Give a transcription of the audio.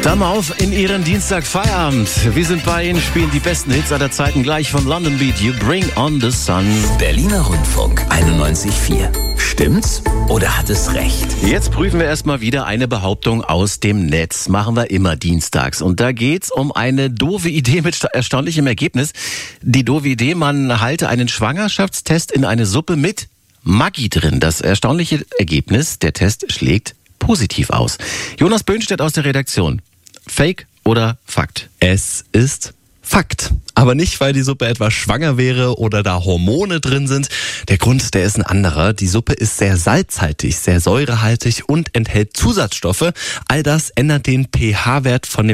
Damen auf in Ihren Dienstag Feierabend. Wir sind bei Ihnen, spielen die besten Hits aller Zeiten gleich von London Beat. You bring on the sun. Berliner Rundfunk 91.4. Stimmt's oder hat es recht? Jetzt prüfen wir erstmal wieder eine Behauptung aus dem Netz. Machen wir immer dienstags. Und da geht's um eine doofe Idee mit erstaunlichem Ergebnis. Die doofe Idee, man halte einen Schwangerschaftstest in eine Suppe mit Maggi drin. Das erstaunliche Ergebnis, der Test schlägt positiv aus. Jonas Böhnstedt aus der Redaktion. Fake oder Fakt? Es ist Fakt. Aber nicht, weil die Suppe etwa schwanger wäre oder da Hormone drin sind. Der Grund, der ist ein anderer. Die Suppe ist sehr salzhaltig, sehr säurehaltig und enthält Zusatzstoffe. All das ändert den pH-Wert von dem